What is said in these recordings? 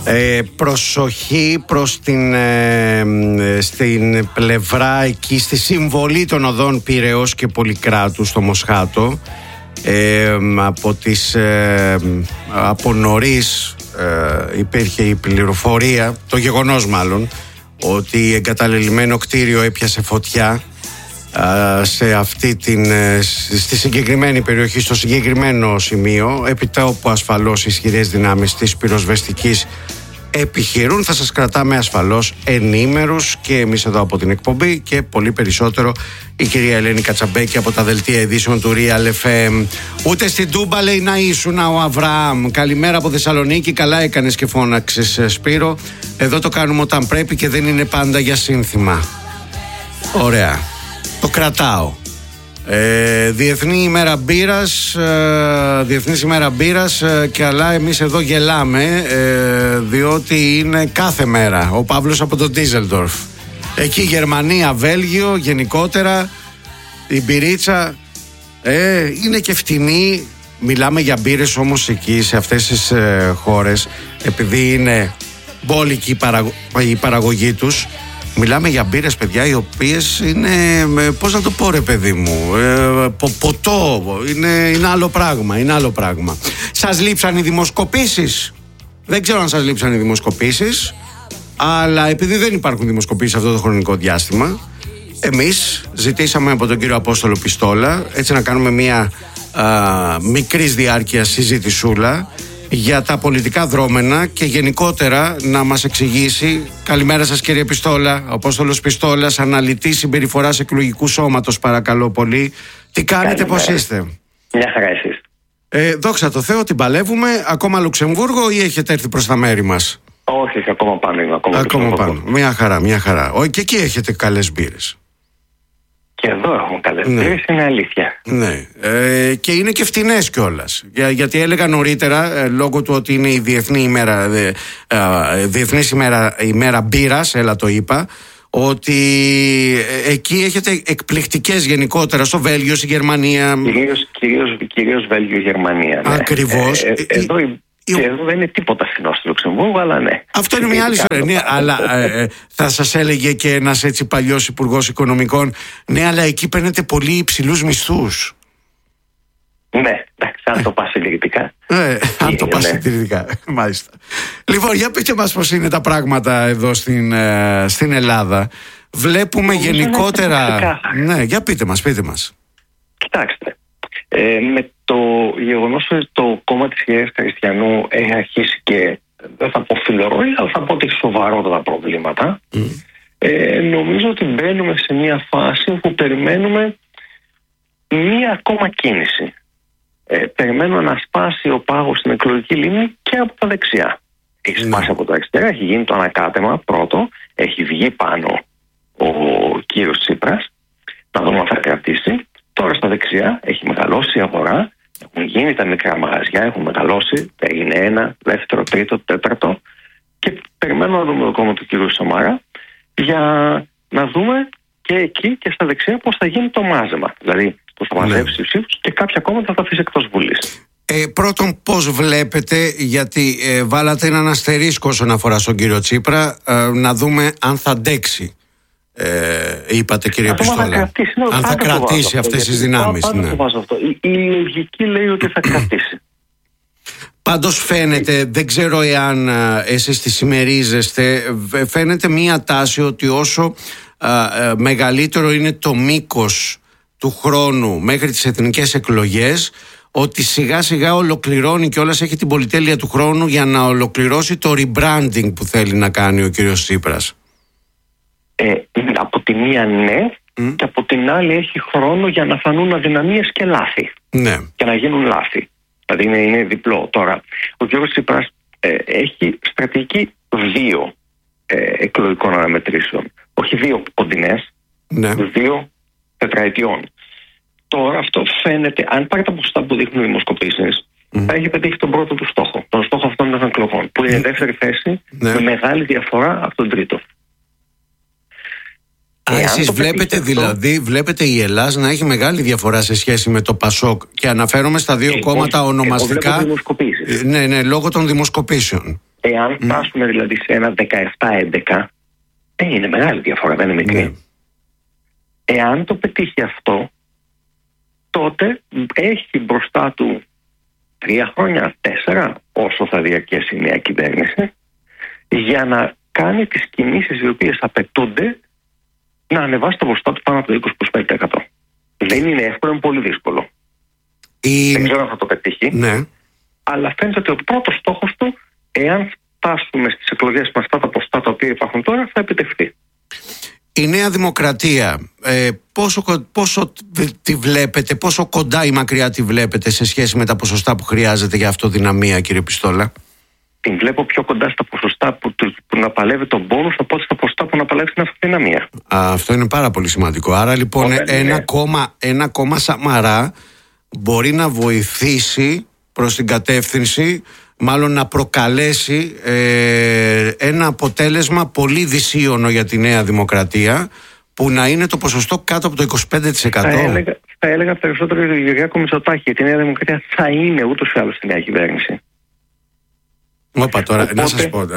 Προσοχή προς στην πλευρά εκεί, στη συμβολή των οδών Πειραιώς και Πολυκράτου στο Μοσχάτο. Από νωρίς υπήρχε η πληροφορία, το γεγονός μάλλον, ότι εγκαταλελειμμένο κτίριο έπιασε φωτιά στη συγκεκριμένη περιοχή, στο συγκεκριμένο σημείο, επί όπου ασφαλώς ισχυρές δυνάμεις της πυροσβεστικής επιχειρούν. Θα σας κρατάμε ασφαλώς ενήμερους και εμείς εδώ από την εκπομπή και πολύ περισσότερο η κυρία Ελένη Κατσαμπέκη από τα δελτία ειδήσεων του Real FM. Ούτε στην Τούμπα λέει να ήσουν ο Αβραάμ. Καλημέρα από Θεσσαλονίκη, καλά έκανες και φώναξες, Σπύρο. Εδώ το κάνουμε όταν πρέπει και δεν είναι πάντα για σύνθημα. Ωραία, το κρατάω. Διεθνής ημέρα μπύρας και αλλά εμείς εδώ γελάμε διότι είναι κάθε μέρα ο Παύλος από τον Ντίζελντορφ. Εκεί Γερμανία, Βέλγιο γενικότερα η μπυρίτσα είναι και φτηνή. Μιλάμε για μπύρες όμως εκεί σε αυτές τις χώρες, επειδή είναι μπόλικη η παραγωγή τους. Μιλάμε για μπύρες, παιδιά, οι οποίες είναι, πώς να το πω ρε παιδί μου, ποτό, είναι άλλο πράγμα, Σας λείψαν οι δημοσκοπήσεις? Δεν ξέρω αν σας λείψαν οι δημοσκοπήσεις, αλλά επειδή δεν υπάρχουν δημοσκοπήσεις αυτό το χρονικό διάστημα, εμείς ζητήσαμε από τον κύριο Απόστολο Πιστόλα έτσι να κάνουμε μια μικρής διάρκεια συζητησούλα για τα πολιτικά δρόμενα και γενικότερα να μας εξηγήσει. Καλημέρα σας κύριε Πιστόλα, ο Απόστολος Πιστόλας, αναλυτής συμπεριφοράς εκλογικού σώματος, παρακαλώ πολύ. Τι κάνετε, πώς είστε? Μια χαρά εσείς? Δόξα τω Θεώ, την παλεύουμε. Ακόμα Λουξεμβούργο ή έχετε έρθει προς τα μέρη μας? Όχι, ακόμα πάνω. Ακόμα πάνω. Μια χαρά. Και εκεί έχετε καλές μπύρες? Και εδώ έχουμε καλές μπύρες, είναι αλήθεια. Ναι. Και είναι και φτηνές κιόλας. Γιατί έλεγα νωρίτερα, λόγω του ότι είναι η Διεθνής ημέρα μπύρας, το είπα, ότι εκεί έχετε εκπληκτικές γενικότερα, στο Βέλγιο, στη Γερμανία. Κυρίως Βέλγιο, Γερμανία. Ναι. Ακριβώς. Εδώ δεν είναι τίποτα φθηνό στο Λουξεμβούργο, αλλά ναι. Αυτό είναι μια άλλη ιστορία. Ναι, αλλά θα σας έλεγε και ένας έτσι παλιός υπουργός οικονομικών, ναι, αλλά εκεί παίρνετε πολύ υψηλούς μισθούς. Ναι, εντάξει, αν το πας συντηρητικά. Αν το πας συντηρητικά, μάλιστα. Λοιπόν, για πείτε μας πώς είναι τα πράγματα εδώ στην Ελλάδα. Βλέπουμε γενικότερα. Ναι, για πείτε μας. Κοιτάξτε, με το γεγονός ότι το κόμμα της Κυρίας Χριστιανού έχει αρχίσει και δεν θα πω φιλορρόλια, αλλά θα πω ότι έχει σοβαρότατα προβλήματα. Νομίζω ότι μπαίνουμε σε μια φάση όπου περιμένουμε μία ακόμα κίνηση. Περιμένουμε να σπάσει ο πάγος στην εκλογική λίμνη και από τα δεξιά. Έχει σπάσει από τα αριστερά, έχει γίνει το ανακάτεμα πρώτο, έχει βγει πάνω ο κύριος Τσίπρας, να δούμε αν θα κρατήσει. Τώρα στα δεξιά έχει μεγαλώσει η αγορά, έχουν γίνει τα μικρά μαγαζιά, έχουν μεγαλώσει, έγινε ένα, δεύτερο, τρίτο, τέταρτο και περιμένουμε να δούμε το κόμμα του κύριου Σαμαρά για να δούμε και εκεί και στα δεξιά πώς θα γίνει το μάζεμα. Δηλαδή το θα μαζέψει τους ψήφους και κάποια κόμματα θα τα αφήσει εκτός Βουλής. Πρώτον, πώς βλέπετε, γιατί βάλατε έναν αστερίσκο όσον αφορά στον κύριο Τσίπρα, να δούμε αν θα αντέξει. Είπατε κύριε Πιστόλα, αν θα κρατήσει αυτές τις δυνάμεις. Ναι. Η λογική λέει ότι θα κρατήσει. Πάντως φαίνεται, δεν ξέρω εάν εσείς τη συμμερίζεστε, φαίνεται μία τάση ότι όσο μεγαλύτερο είναι το μήκος του χρόνου μέχρι τις εθνικές εκλογές, ότι σιγά σιγά ολοκληρώνει και όλας έχει την πολυτέλεια του χρόνου για να ολοκληρώσει το rebranding που θέλει να κάνει ο κύριος Τσίπρας. Από τη μία ναι, και από την άλλη έχει χρόνο για να φανούν αδυναμίες και λάθη. Ναι. Και να γίνουν λάθη. Δηλαδή είναι διπλό. Τώρα, ο κ. Τσίπρας έχει στρατηγική 2 εκλογικών αναμετρήσεων. Όχι 2 κοντινές, 2 τετραετιών. Τώρα αυτό φαίνεται, αν πάρει τα ποσοστά που δείχνουν οι δημοσκοπήσεις, θα έχει πετύχει τον πρώτο του στόχο. Τον στόχο αυτών των εκλογών, που είναι η δεύτερη θέση με μεγάλη διαφορά από τον τρίτο. Εσείς βλέπετε δηλαδή, βλέπετε η Ελλάδα να έχει μεγάλη διαφορά σε σχέση με το ΠΑΣΟΚ, και αναφέρομαι στα δύο κόμματα ονομαστικά. Εγώ βλέπω δημοσκοπήσεις. Ναι, λόγω των δημοσκοπήσεων. Εάν φτάσουμε δηλαδή σε ένα 17-11, είναι μεγάλη διαφορά, δεν είναι μικρή. Εάν το πετύχει αυτό, τότε έχει μπροστά του 3 χρόνια, 4, όσο θα διαρκέσει η νέα κυβέρνηση, για να κάνει τις κινήσεις οι οποίες απαιτούνται να ανεβάσει το ποσοστό του πάνω από το 20-25%. Δεν είναι εύκολο, είναι πολύ δύσκολο. Δεν ξέρω αν θα το πετύχει, αλλά φαίνεται ότι ο πρώτος στόχος του, εάν φτάσουμε στις εκλογές με αυτά τα ποσοστά τα οποία υπάρχουν τώρα, θα επιτευχθεί. Η Νέα Δημοκρατία, πόσο τη βλέπετε, πόσο κοντά ή μακριά τη βλέπετε σε σχέση με τα ποσοστά που χρειάζεται για αυτοδυναμία, κύριε Πιστόλα? Την βλέπω πιο κοντά στα ποσοστά που να παλεύει τον πόνους από ότι στα ποσοστά που να παλεύει την αυτοδυναμία. Αυτό είναι πάρα πολύ σημαντικό. Άρα λοιπόν ένα κόμμα Σαμαρά μπορεί να βοηθήσει προς την κατεύθυνση, μάλλον να προκαλέσει ένα αποτέλεσμα πολύ δυσίωνο για τη Νέα Δημοκρατία, που να είναι το ποσοστό κάτω από το 25%. Θα έλεγα περισσότερο για τον Κυριάκο Μητσοτάκη, γιατί η Νέα Δημοκρατία θα είναι ούτως ή άλλως στη νέα κυβέρνηση. Τώρα, να σας πω,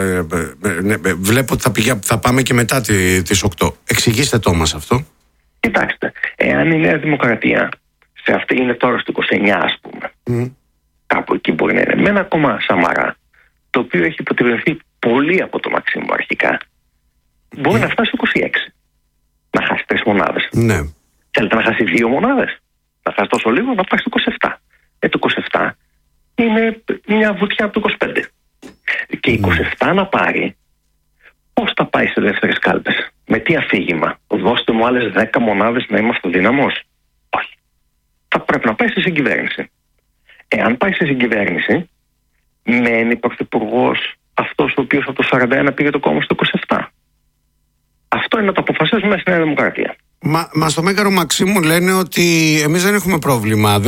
βλέπω ότι θα πάμε και μετά τις 8. Εξηγήστε το μας αυτό. Κοιτάξτε, εάν η Νέα Δημοκρατία σε αυτή είναι τώρα στο 29, ας πούμε, κάπου εκεί μπορεί να είναι, με ένα κόμμα Σαμαρά, το οποίο έχει υποτιμηθεί πολύ από το Μαξίμου αρχικά, μπορεί να φτάσει στο 26. Να χάσει 3 μονάδες. Ναι. Θέλετε να χάσει 2 μονάδες? Να χάσει τόσο λίγο, να πάει στο 27. Το 27 είναι μια βουτιά από το 25. Και 27 να πάρει, πώς θα πάει σε δεύτερες κάλπες? Με τι αφήγημα? Δώστε μου άλλες 10 μονάδες να είμαστε δύναμος? Όχι. Θα πρέπει να πάει σε συγκυβέρνηση. Εάν πάει σε συγκυβέρνηση, μένει πρωθυπουργός αυτός ο οποίος από το 41 πήγε το κόμμα στο 27. Αυτό είναι να το αποφασίσουμε στη Νέα Δημοκρατία. Μα στο Μέγαρο Μαξίμου λένε ότι εμείς δεν έχουμε πρόβλημα.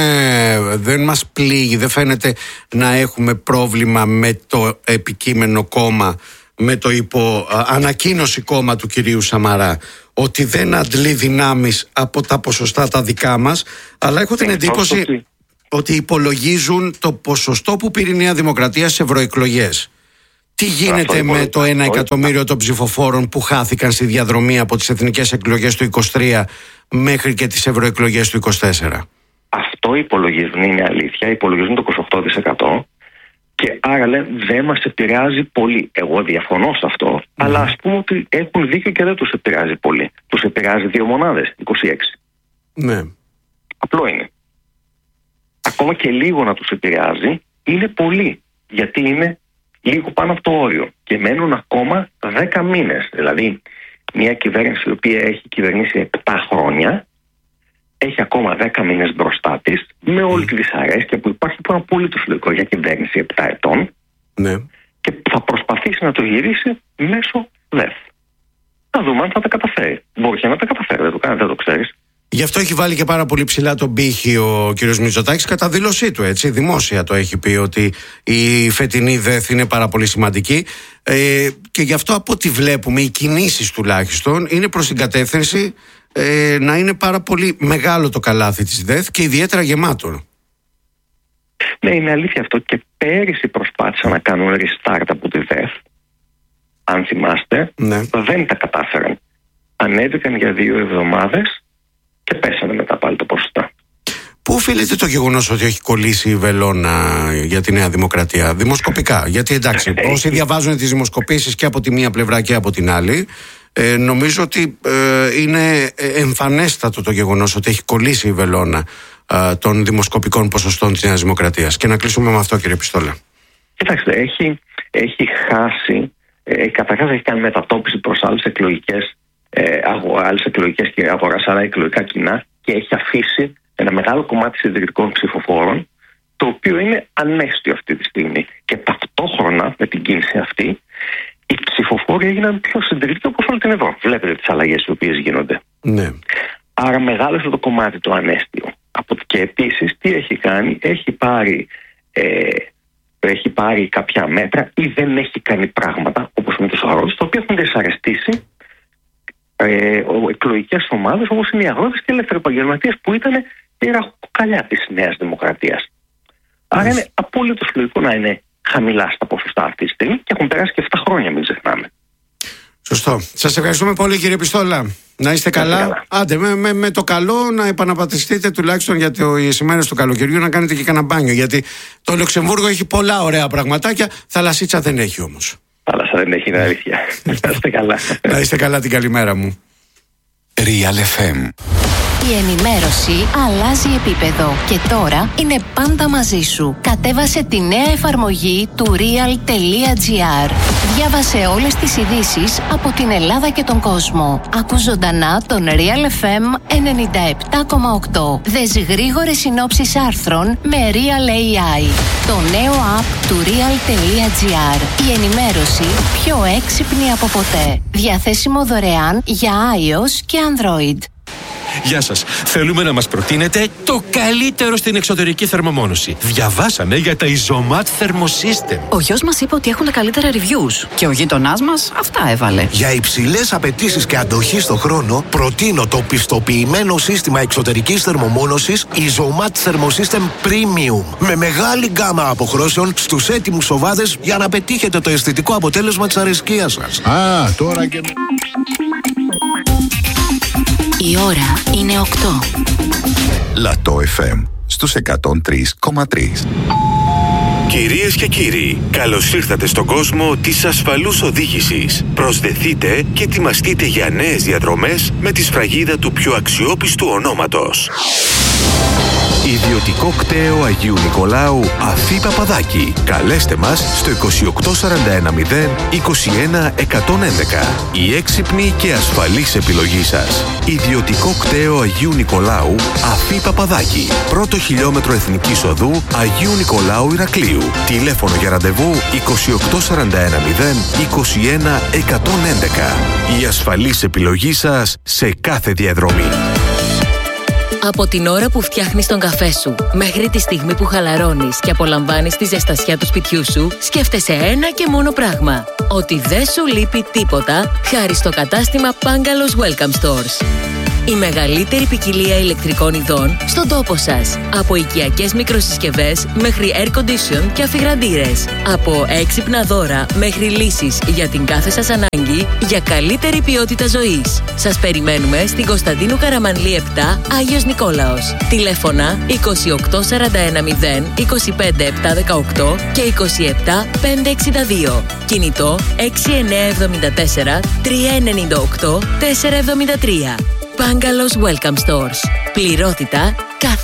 Δεν μας πλήγει, δεν φαίνεται να έχουμε πρόβλημα με το επικείμενο κόμμα, με το ανακοίνωση κόμμα του κυρίου Σαμαρά, ότι δεν αντλεί δυνάμεις από τα ποσοστά τα δικά μας, αλλά έχω την εντύπωση ότι υπολογίζουν το ποσοστό που πήρε η Νέα Δημοκρατία σε ευρωεκλογές. Τι γίνεται με το 1 εκατομμύριο των ψηφοφόρων που χάθηκαν στη διαδρομή από τις εθνικές εκλογές του 23 μέχρι και τις ευρωεκλογές του 24? Αυτό υπολογίζουν, είναι αλήθεια, υπολογίζουν το 28%. Και άρα λένε δεν μας επηρεάζει πολύ. Εγώ διαφωνώ σε αυτό, αλλά ας πούμε ότι έχουν δίκιο και δεν τους επηρεάζει πολύ. Τους επηρεάζει 2 μονάδες, 26. Ναι. Απλό είναι. Ακόμα και λίγο να τους επηρεάζει είναι πολύ, γιατί είναι λίγο πάνω από το όριο και μένουν ακόμα 10 μήνες. Δηλαδή μια κυβέρνηση η οποία έχει κυβερνήσει 7 χρόνια έχει ακόμα 10 μήνες μπροστά της, με όλη τη δυσαρέσκεια που υπάρχει, που είναι απολύτως λογικό για κυβέρνηση 7 ετών, και θα προσπαθήσει να το γυρίσει μέσω ΔΕΘ. Να δούμε αν θα τα καταφέρει. Μπορεί και να τα καταφέρει, δεν το κάνει, δεν το ξέρεις. Γι' αυτό έχει βάλει και πάρα πολύ ψηλά τον πύχη ο κ. Μητσοτάκης, κατά δήλωσή του, έτσι. Δημόσια το έχει πει ότι η φετινή ΔΕΘ είναι πάρα πολύ σημαντική. Και γι' αυτό, από ό,τι βλέπουμε, οι κινήσεις τουλάχιστον είναι προς την κατεύθυνση να είναι πάρα πολύ μεγάλο το καλάθι της ΔΕΘ και ιδιαίτερα γεμάτο. Ναι, είναι αλήθεια αυτό. Και πέρυσι προσπάθησαν να κάνουν restart από τη ΔΕΘ. Αν θυμάστε, δεν τα κατάφεραν. Ανέβηκαν για 2 εβδομάδες και πέσανε μετά πάλι το ποσοστά. Πού οφείλεται το γεγονός ότι έχει κολλήσει η βελόνα για τη Νέα Δημοκρατία? Δημοσκοπικά. Γιατί εντάξει, όσοι διαβάζουν τις δημοσκοπήσεις και από τη μία πλευρά και από την άλλη, νομίζω ότι είναι εμφανέστατο το γεγονός ότι έχει κολλήσει η βελόνα των δημοσκοπικών ποσοστών της Νέας Δημοκρατίας. Και να κλείσουμε με αυτό, κύριε Πιστόλα. Κοιτάξτε, έχει χάσει, καταρχάς έχει κάνει μετατόπιση προς άλλες εκλογικές αγοράς, άρα εκλογικά κοινά, και έχει αφήσει ένα μεγάλο κομμάτι συντηρητικών ψηφοφόρων, το οποίο είναι ανέστιο αυτή τη στιγμή. Και ταυτόχρονα με την κίνηση αυτή, οι ψηφοφόροι έγιναν πιο συντηρητικοί όπως όλη την Ευρώπη. Βλέπετε τις αλλαγές οι οποίες γίνονται. Ναι. Άρα μεγάλωσε το κομμάτι το ανέστιο. Και επίσης τι έχει κάνει? Έχει πάρει κάποια μέτρα ή δεν έχει κάνει πράγματα, όπως με τους αγρότες, τα οποία έχουν δυσαρεστήσει εκλογικές ομάδες όπως είναι οι αγρότες και οι ελεύθεροι επαγγελματίες, που ήταν η ραχοκοκαλιά της Νέας Δημοκρατίας. Άρα είναι απόλυτο λογικό να είναι χαμηλά στα ποσοστά αυτή τη στιγμή και έχουν περάσει και 7 χρόνια, μην ξεχνάμε. Σωστό. Σας ευχαριστούμε πολύ, κύριε Πιστόλα. Να είστε καλά. Άντε, με το καλό να επαναπατριστείτε τουλάχιστον για τις ημέρες του καλοκαιριού, να κάνετε και κανένα μπάνιο. Γιατί το Λουξεμβούργο έχει πολλά ωραία πραγματάκια. Θαλασσίτσα δεν έχει όμως. Θάλασσα δεν έχει, είναι αλήθεια. Να είστε καλά. Να είστε καλά, την καλημέρα μου. Real FM. Η ενημέρωση αλλάζει επίπεδο και τώρα είναι πάντα μαζί σου. Κατέβασε τη νέα εφαρμογή του real.gr. Διάβασε όλες τις ειδήσεις από την Ελλάδα και τον κόσμο. Ακούς ζωντανά τον Real FM 97,8. Δες γρήγορες συνόψεις άρθρων με Real AI. Το νέο app του real.gr. Η ενημέρωση πιο έξυπνη από ποτέ. Διαθέσιμο δωρεάν για iOS και Android. Γεια σας. Θέλουμε να μας προτείνετε το καλύτερο στην εξωτερική θερμομόνωση. Διαβάσαμε για τα Isomat Thermosystem. Ο γιος μας είπε ότι έχουν τα καλύτερα reviews και ο γείτονάς μας αυτά έβαλε. Για υψηλές απαιτήσεις και αντοχή στο χρόνο, προτείνω το πιστοποιημένο σύστημα εξωτερικής θερμομόνωσης Isomat Thermosystem Premium. Με μεγάλη γκάμα αποχρώσεων στους έτοιμους σοβάδες για να πετύχετε το αισθητικό αποτέλεσμα της αρεσκίας σας. Τώρα και... Η ώρα είναι 8. Λατό FM στους 103,3. Κυρίες και κύριοι, καλώς ήρθατε στον κόσμο της ασφαλούς οδήγησης. Προσδεθείτε και ετοιμαστείτε για νέες διαδρομές με τη σφραγίδα του πιο αξιόπιστου ονόματος. Ιδιωτικό κτέο Αγίου Νικολάου Αφή Παπαδάκη. Καλέστε μας στο 28410 21111. Η έξυπνη και ασφαλής επιλογή σας. Ιδιωτικό κτέο Αγίου Νικολάου Αφή Παπαδάκη. Πρώτο χιλιόμετρο Εθνικής Οδού Αγίου Νικολάου Ηρακλείου. Τηλέφωνο για ραντεβού 28410 21111. Η ασφαλής επιλογή σας σε κάθε διαδρομή. Από την ώρα που φτιάχνεις τον καφέ σου μέχρι τη στιγμή που χαλαρώνεις και απολαμβάνεις τη ζεστασιά του σπιτιού σου, σκέφτεσαι ένα και μόνο πράγμα. Ότι δεν σου λείπει τίποτα χάρη στο κατάστημα Bangalore Welcome Stores. Η μεγαλύτερη ποικιλία ηλεκτρικών ειδών στον τόπο σας. Από οικιακές μικροσυσκευές μέχρι air condition και αφιγραντήρες. Από έξυπνα δώρα μέχρι λύσεις για την κάθε σας ανάγκη για καλύτερη ποιότητα ζωής. Σας περιμένουμε στην Κωνσταντίνου Καραμανλή 7, Άγιος Νικόλαος. Τηλέφωνα 28410 25718 και 27562. Κινητό 6974 398 473. Bangalore Welcome Stores. Πληρότητα κάθε